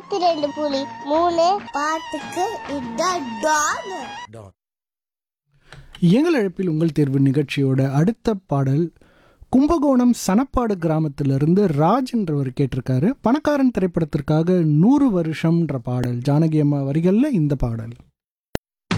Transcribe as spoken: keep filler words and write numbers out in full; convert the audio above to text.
நூத்தி ரெண்டு புலி மூணு பாட்டுக்கு இதான் டான். எங்கள் அழைப்பில் உங்கள் தேர்வு நிகழ்ச்சியோட அடுத்த பாடல் கும்பகோணம் சனப்பாடு கிராமத்திலிருந்து ராஜ் என்றவர் கேட்டிருக்காரு. பணக்காரன் திரைப்படத்திற்காக நூறு வருஷம்ன்ற பாடல், ஜானகி அம்மா வரிகளில் இந்த பாடல்.